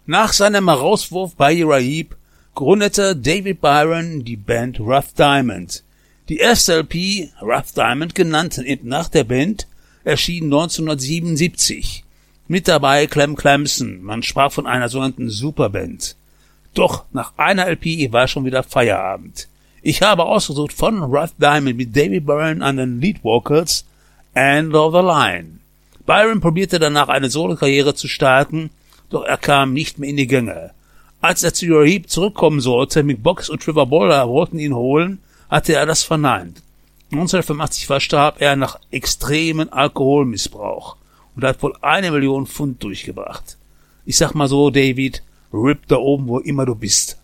Nach seinem Herauswurf bei Uriah Heep gründete David Byron die Band Rough Diamond. Die erste LP, Rough Diamond genannt, nach der Band, erschien 1977. Mit dabei Clem Clemson, man sprach von einer sogenannten Superband. Doch nach einer LP war schon wieder Feierabend. Ich habe ausgesucht von Rough Diamond mit David Byron an den Lead Vocals End of the Line. Byron probierte danach eine Solokarriere zu starten, doch er kam nicht mehr in die Gänge. Als er zu Uriah Heep zurückkommen sollte, Mick Box und Trevor Boller wollten ihn holen, hatte er das verneint. 1985 verstarb er nach extremen Alkoholmissbrauch und hat wohl 1 Million Pfund durchgebracht. Ich sag mal so, David, rip da oben, wo immer du bist.